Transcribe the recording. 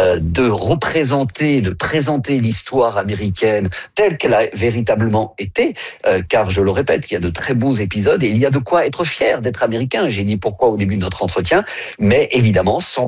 de représenter, de présenter l'histoire américaine telle qu'elle a véritablement été, car je le répète, il y a de très beaux épisodes et il y a de quoi être fier d'être américain. J'ai dit pourquoi au début de notre entretien, mais évidemment sans